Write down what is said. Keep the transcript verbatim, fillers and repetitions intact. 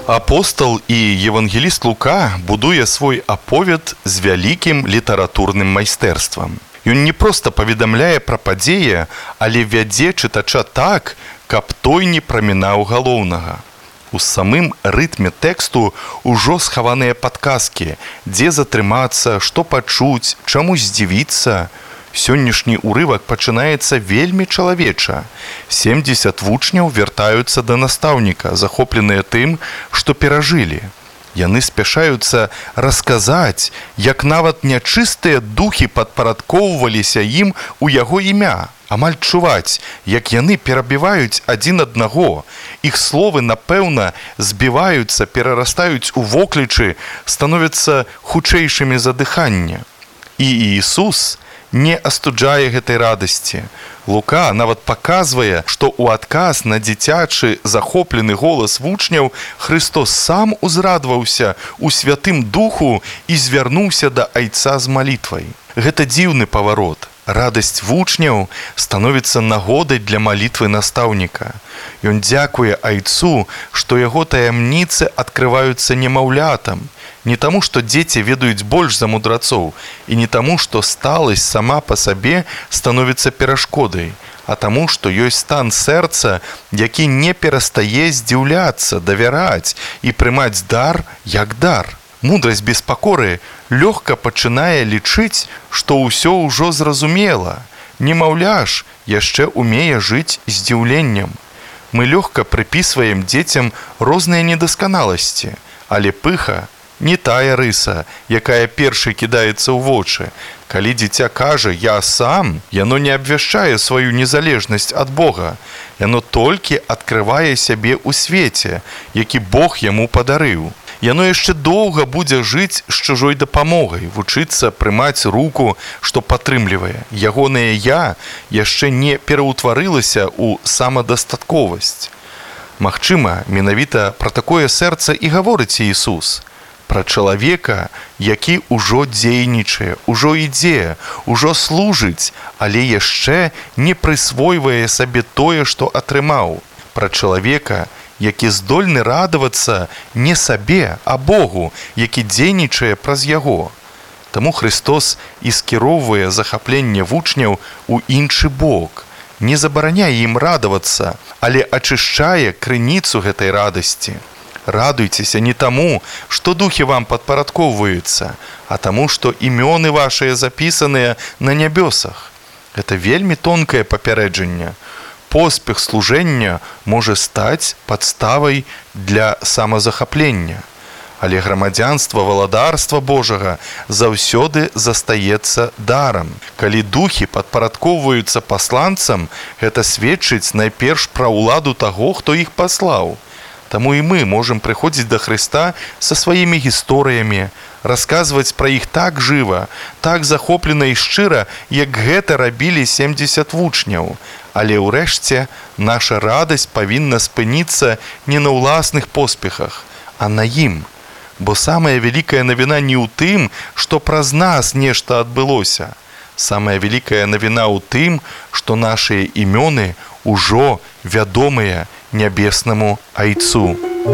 Апостол і евангеліст Лука будуе свой аповед з вялікім літаратурным майстэрствам. Ён не проста паведамляе пра падзеі, але вядзе чытача так, каб той не прамінаў галоўнага. У самым рытме тэксту ўжо схаваныя падказкі, дзе затрымацца, што пачуць, чаму здзівіцца. Сённяшні ўрывак пачынаецца вельмі чалавеча. семдзесят вучняў вяртаюцца да настаўніка, захопленыя тым, што перажылі. Яны спяшаюцца расказаць, як нават нячыстыя духі падпарадкоўваліся ім у яго імя. Амаль чуваць, як яны перабіваюць адзін аднаго. Іх словы, напэўна, збіваюцца, перарастаюць у воклічы, становяцца хутчэйшымі за дыханне. І Іісус не астуджае гэтай радасці. Лука нават паказвае, што ў адказ на дзіцячы захоплены голас вучняў Христос сам узрадваўся у Святым Духу і звярнуўся да Айца з малітвай. Гэта дзіўны паварот. Радасць вучняў становіцца нагодай для малітвы настаўніка. Ён дзякуе Айцу, што яго таямніцы адкрываюцца немаўлятам. Не таму, што дзеці ведаюць больш за мудрацоў, і не таму, што сталасць сама па сабе становіцца перашкодай, а таму, што ёсць стан сэрца, які не перастае здзіўляцца, давяраць і прымаць дар як дар. Мудрасць без пакоры лёгка пачынае лічыць, што ўсё ўжо зразумела. Немаўля ж яшчэ умее жыць здзіўленнем. Мы лёгка прыпісваем дзецям розныя недасканаласці, але пыха не тая рыса, якая першай кідаецца ў вочы. Калі дзіця кажа «я сам», яно не абвяшчае сваю незалежнасць ад Бога. Яно толькі адкрывае сябе ў свеце, які Бог яму падарыў. Яно яшчэ доўга будзе жыць з чужой дапамогай, вучыцца прымаць руку, што падтрымлівае. Ягонае «я» яшчэ не пераўтварылася ў самадастатковасць. Магчыма, менавіта пра такое сэрца і гаворыць Іісус. Пра чалавека, які ўжо дзейнічае, ужо ідзе, ужо служыць, але яшчэ не прысвойвае сабе тое, што атрымаў. Пра чалавека, які здольны радавацца не сабе, а Богу, які дзейнічае праз яго. Таму Христос і скіроўвае захапленне вучняў у іншы бок. Не забараняе ім радавацца, але ачышчае крыніцу гэтай радасці. Радуйцеся не таму, што духі вам падпарадкоўваюцца, а таму, што імёны вашыя запісаныя на нябёсах. Гэта вельмі тонкае папярэджанне. Поспех служэння можа стаць падставай для самазахаплення. Але грамадзянства валадарства Божага заўсёды застаецца дарам. Калі духі падпарадкоўваюцца пасланцам, гэта сведчыць найперш пра ўладу таго, хто іх паслаў. Таму і мы можам прыходзіць да Хрыста са сваімі гісторыямі, расказваць пра іх так жыва, так захоплена і шчыра, як гэта рабілі семдзесят вучняў. Але ўрэшце наша радасць павінна спыніцца не на ўласных поспехах, а на ім. Бо самая вялікая навіна не ў тым, што праз нас нешта адбылося. Самая вялікая навіна ў тым, што нашыя імёны ўжо вядомыя нябеснаму Айцу.